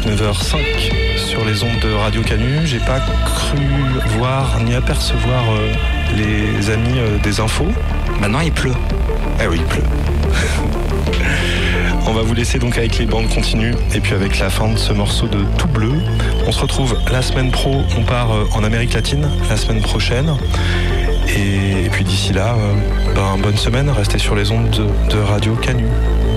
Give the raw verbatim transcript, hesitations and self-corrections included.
dix-neuf heures cinq sur les ondes de Radio Canu. J'ai pas cru voir ni apercevoir euh, les amis euh, des infos. Maintenant il pleut. Ah oui, il pleut. On va vous laisser donc avec les bandes continues et puis avec la fin de ce morceau de Tout Bleu. On se retrouve la semaine pro, on part euh, en Amérique latine la semaine prochaine. Et, et puis d'ici là, euh, ben, bonne semaine, restez sur les ondes de, de Radio Canu.